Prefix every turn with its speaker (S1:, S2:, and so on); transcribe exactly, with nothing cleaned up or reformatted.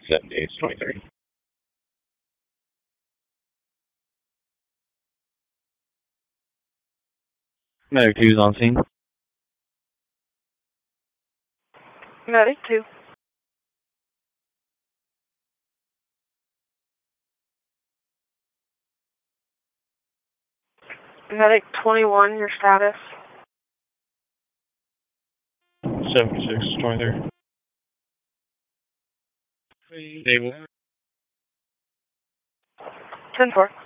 S1: seventy-eight twenty-three. Medic two is on scene.
S2: Medic two. Medic twenty-one, your status?
S1: seventy-six twenty-three. Stable.
S2: ten four.